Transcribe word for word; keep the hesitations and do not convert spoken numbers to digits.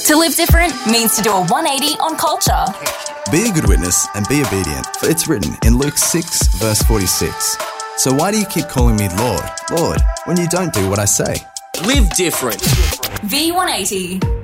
To live different means to do a one eighty on culture. Be a good witness and be obedient, for it's written in Luke six, verse forty-six. So why do you keep calling me Lord, Lord, when you don't do what I say? Live different. V one eighty.